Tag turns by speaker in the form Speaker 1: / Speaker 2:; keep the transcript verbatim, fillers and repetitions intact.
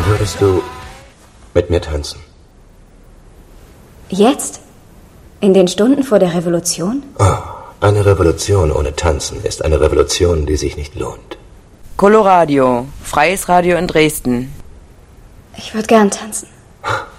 Speaker 1: Würdest du mit mir tanzen?
Speaker 2: Jetzt? In den Stunden vor der Revolution?
Speaker 1: Oh, eine Revolution ohne Tanzen ist eine Revolution, die sich nicht lohnt.
Speaker 3: Coloradio, freies Radio in Dresden.
Speaker 2: Ich würde gern tanzen.